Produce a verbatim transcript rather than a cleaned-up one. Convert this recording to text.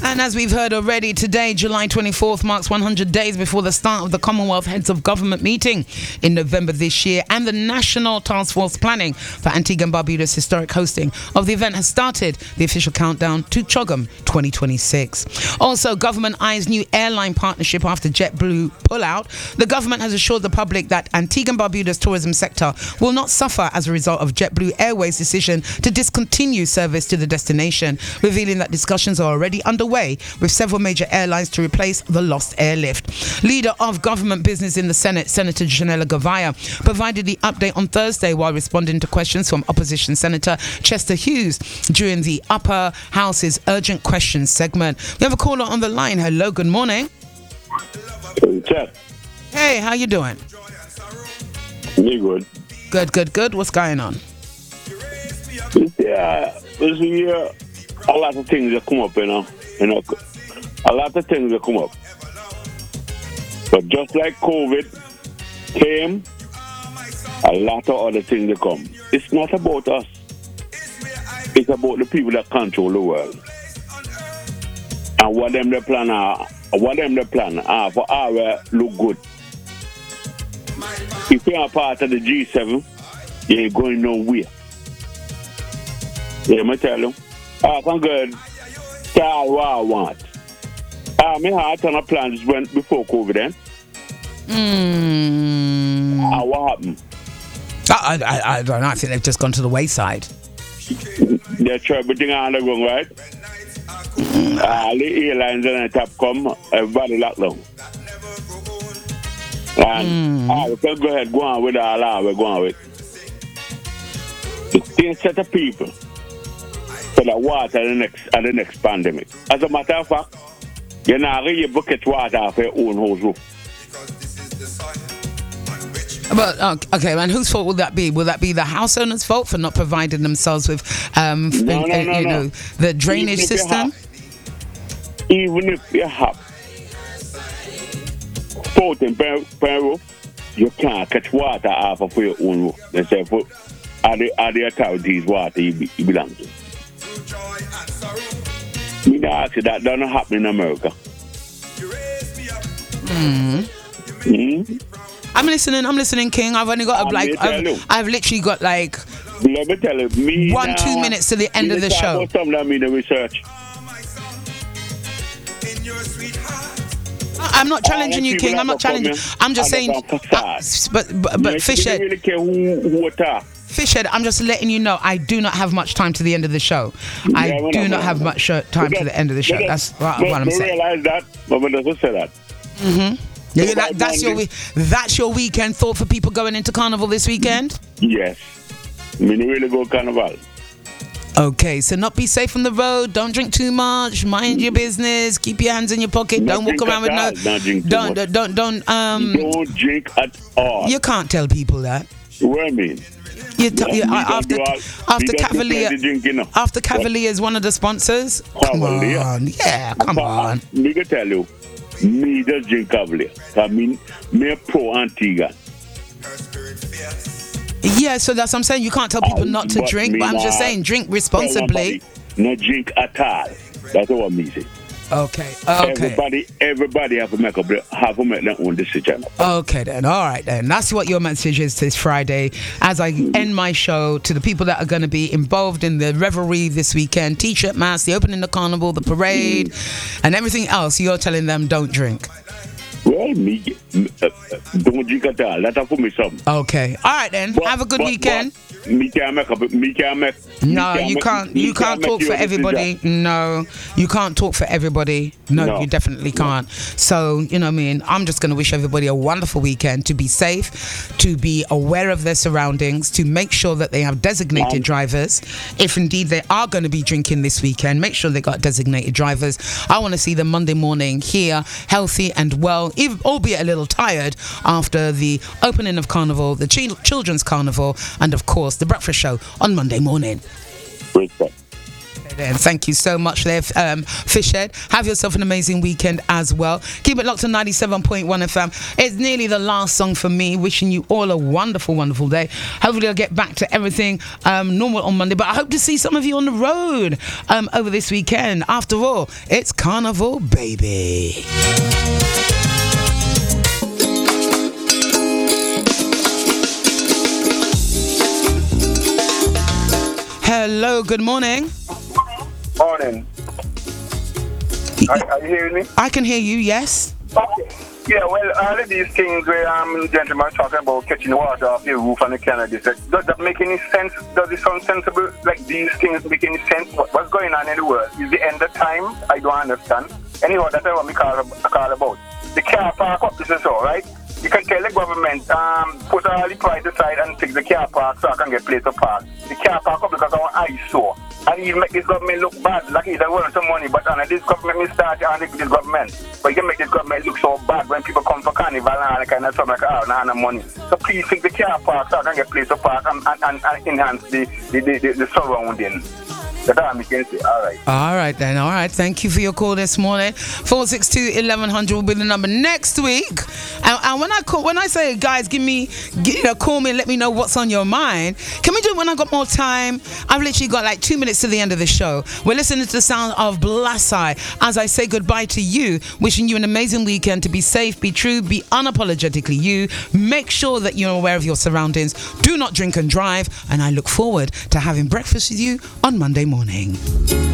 And as we've heard already, today, July twenty-fourth, marks one hundred days before the start of the Commonwealth Heads of Government meeting in November this year, and the National Task Force planning for Antigua and Barbuda's historic hosting of the event has started the official countdown to CHOGM twenty twenty-six. Also, government eyes new airline partnership after JetBlue pullout. The government has assured the public that Antigua and Barbuda's tourism sector will not suffer as a result of JetBlue Airways' decision to discontinue service to the destination, revealing that discussions are already underway with several major airlines to replace the lost airlift. Leader of government business in the Senate, Senator Janela Gavaya, provided the update on Thursday while responding to questions from opposition Senator Chester Hughes during the Upper House's urgent questions segment. We have a caller on the line. Hello, good morning. Hey, how you doing? Me good. Good, good, good. What's going on? Yeah, this year, a lot of things that come up, you know. You know, a lot of things that come up. But just like COVID came, a lot of other things that come. It's not about us. It's about the people that control the world. And what them the plan are, what them the plan are for our look good. If you are part of the G seven, you ain't going nowhere. Yeah, me tell you. I can go tell what I want. Ah, me had a ton of plans went before COVID then. Mm. Ah, what happened? I, I, I don't know. I think they've just gone to the wayside. They try everything underground, right? Mm. Ah, the airlines and the top come, everybody locked down. And mm. ah, we can go ahead, go on with all that we're going with. The same set of people for the water at the next at the next pandemic. As a matter of fact, you're not really bucket water for your own house roof. But uh, okay, and whose fault will that be? Will that be the house owners' fault for not providing themselves with, um, no, uh, no, no, you no. know, the drainage even system? Have, even if you have fourteen per, per roof, you can't catch water off of your own roof. They say for are the are the authorities water you, be, you belong to. Me not ask you that doesn't happen in America. Mm. Mm. I'm listening. I'm listening, King. I've only got a, like I've, I've literally got like Let me tell you, me one now, two minutes to the end of the show. Something that mean the research. I'm not challenging you, King. I'm not challenging. I'm just saying. Uh, but but, but Fishhead. Really care who, who attack. Fishhead, I'm just letting you know I do not have much time to the end of the show. Yeah, I do not, not have much show, time to the end of the show. That's what, but, what I'm but saying. Realize that, but it doesn't say that. Mm-hmm. Yeah, that, that's your that's your weekend thought for people going into Carnival this weekend? Yes. I mean, really go Carnival. Okay, so not be safe on the road. Don't drink too much. Mind your business. Keep your hands in your pocket. Not don't walk around with no. Don't drink don't, don't don't don't um. Don't drink at all. You can't tell people that. What I mean? You t- yeah, you, after all, after Cavalier after Cavalier is one of the sponsors. Come Cavalier. on, yeah, come but, on. Me can tell you, me just drink Cavalier. I mean, me pro Antigua. Yeah, so that's what I'm saying. You can't tell people not to but drink, but I'm just saying drink responsibly. Not drink at all. That's what I'm saying. Okay, okay. Everybody, everybody have to make up, have to make their own decision. Okay then, all right then. That's what your message is this Friday. As I end my show to the people that are going to be involved in the revelry this weekend, T-shirt mass, the opening of the carnival, the parade, and everything else. You're telling them don't drink. Well, me, uh, don't drink at all. That's for me something. Okay, all right then. But, have a good but, weekend. But, me can't make up. Me can't make. No, me can't you make, can't. You can't, can't talk for everybody. Decision. No, you can't talk for everybody. No, no. You definitely can't. No. So you know what I mean. I'm just going to wish everybody a wonderful weekend. To be safe, to be aware of their surroundings, to make sure that they have designated um, drivers. If indeed they are going to be drinking this weekend, make sure they got designated drivers. I want to see them Monday morning here, healthy and well, even, albeit a little tired after the opening of Carnival, the ch- Children's Carnival, and of course the breakfast show on Monday morning. Great. And thank you so much there, um, Fishhead. Have yourself an amazing weekend as well. Keep it locked to ninety-seven point one F M. It's nearly the last song for me. Wishing you all a wonderful, wonderful day. Hopefully I'll get back to everything um, normal on Monday. But I hope to see some of you on the road um, over this weekend. After all, it's Carnival, baby. Hello, good morning. Morning. Are, are you hearing me? I can hear you, yes. Okay. Yeah, well, all of these things where um, the gentleman was talking about catching water off the roof and the canopy, does that make any sense? Does it sound sensible? Like these things make any sense? What, what's going on in the world? Is the end of time? I don't understand. Anyhow, that's what we call, call about. The car park up, this is all, right? You can tell the government, um, put all the price aside and fix the car park so I can get place to park. The car park up because I want eyesore. And you make this government look bad, like they want some money, but uh, this government may start on this government. But you can make this government look so bad when people come for carnival and kind of stuff like, oh, no, no money. So please fix the car park so I can get place to park and, and, and, and enhance the, the, the, the, the surrounding. That's all I can say. All right. All right then. All right. Thank you for your call this morning. four six two, eleven hundred will be the number next week. And, and when I call, when I say, guys, give me, give, you know, call me and let me know what's on your mind. Can we do it when I got more time? I've literally got like two minutes to the end of the show. We're listening to the sound of Blasai as I say goodbye to you, wishing you an amazing weekend. To be safe, be true, be unapologetically you. Make sure that you're aware of your surroundings. Do not drink and drive. And I look forward to having breakfast with you on Monday morning.